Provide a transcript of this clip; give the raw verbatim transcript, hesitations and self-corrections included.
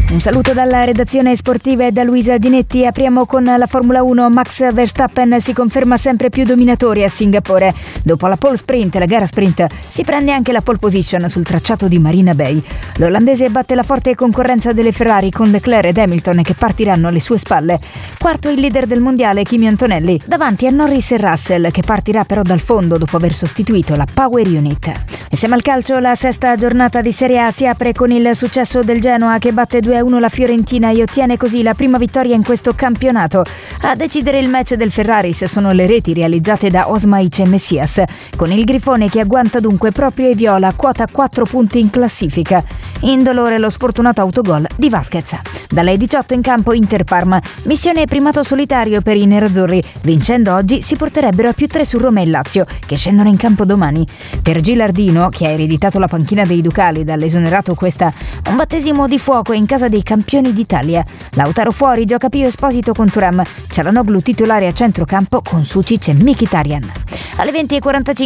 Un saluto dalla redazione sportiva e da Luisa Ginetti. Apriamo con la Formula uno. Max Verstappen si conferma sempre più dominatore a Singapore. Dopo la pole sprint e la gara sprint si prende anche la pole position sul tracciato di Marina Bay. L'olandese batte la forte concorrenza delle Ferrari con Leclerc ed Hamilton che partiranno alle sue spalle. Quarto il leader del mondiale Kimi Antonelli davanti a Norris e Russell, che partirà però dal fondo dopo aver sostituito la Power Unit. E siamo al calcio. La sesta giornata di Serie A si apre con il successo del Genoa che batte due a uno la Fiorentina e ottiene così la prima vittoria in questo campionato. A decidere il match del Ferraris sono le reti realizzate da Osmaic e Messias, con il Grifone che agguanta dunque proprio i viola, quota quattro punti in classifica. Indolore lo sfortunato autogol di Vasquez. Dalle diciotto in campo Inter-Parma, missione primato solitario per i nerazzurri. Vincendo oggi si porterebbero a più tre su Roma e Lazio, che scendono in campo domani. Per Gilardino, che ha ereditato la panchina dei Ducali dall'esonerato Cuesta, un battesimo di fuoco in casa dei campioni d'Italia. Lautaro fuori, gioca Pio Esposito con Thuram. Çalhanoğlu titolare a centrocampo con Sučić e Mkhitaryan. Alle venti e quarantacinque